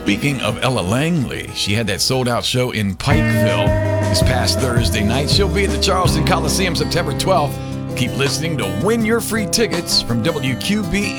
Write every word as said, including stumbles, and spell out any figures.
Speaking of Ella Langley, she had that sold-out show in Pikeville this past Thursday night. She'll be at the Charleston Coliseum September twelfth. Keep listening to win your free tickets from W Q B